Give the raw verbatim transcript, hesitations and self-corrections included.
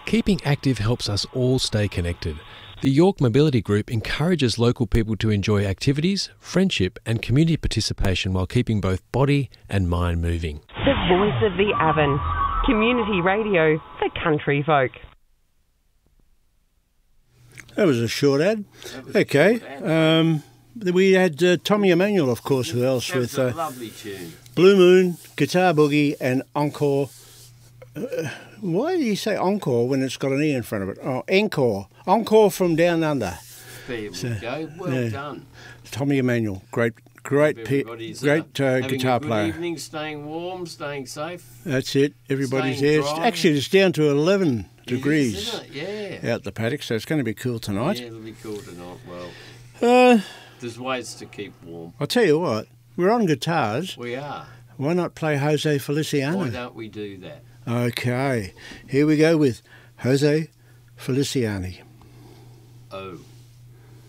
Keeping active helps us all stay connected. The York Mobility Group encourages local people to enjoy activities, friendship and community participation while keeping both body and mind moving. The voice of the Avon. Community radio for country folk. That was a short ad. Okay. Um, we had uh, Tommy Emmanuel, of course, who else? That was with a uh, lovely tune. Blue Moon, Guitar Boogie and Encore. Uh, why do you say Encore when it's got an E in front of it? Oh, Encore. Encore from Down Under. There we So, go. Well yeah. done. Tommy Emmanuel, great, great, pe- Everybody's, great uh, having guitar a good player. evening, staying warm, staying safe. That's it. Everybody's Staying there. It's, dry. actually, it's down to eleven It is, degrees isn't it? Yeah. out the paddock, so it's going to be cool tonight. Yeah, it'll be cool tonight. Well, Uh, there's ways to keep warm. I'll tell you what, we're on guitars. We are. Why not play Jose Feliciano? Why don't we do that? Okay, here we go with Jose Feliciani. Oh.